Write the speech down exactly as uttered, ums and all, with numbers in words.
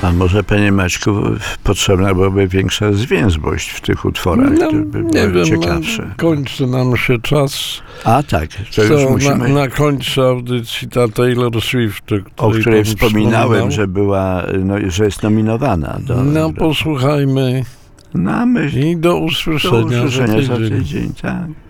A może, panie Maćku, potrzebna byłaby większa zwięzłość w tych utworach, No, które by nie były wiem, ciekawsze. no, kończy nam się czas. A tak, to już Co, musimy... na, na końcu audycji ta Taylor Swift, o o której, której pan wspominałem, wspominał. że była, no, że jest nominowana. Do, No do, posłuchajmy na myśl, i do usłyszenia, do usłyszenia za za tydzień. tydzień, tak.